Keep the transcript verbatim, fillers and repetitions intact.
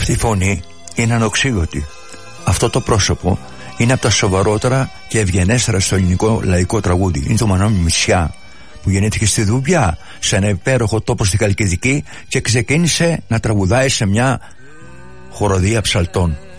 Αυτή η φωνή είναι ανοξίγωτη. Αυτό το πρόσωπο είναι από τα σοβαρότερα και ευγενέστερα στο ελληνικό λαϊκό τραγούδι. Είναι το Μανώλη Μητσιά, που γεννήθηκε στη Δούμπια, σε ένα υπέροχο τόπο στη Χαλκιδική, και ξεκίνησε να τραγουδάει σε μια χοροδία ψαλτών.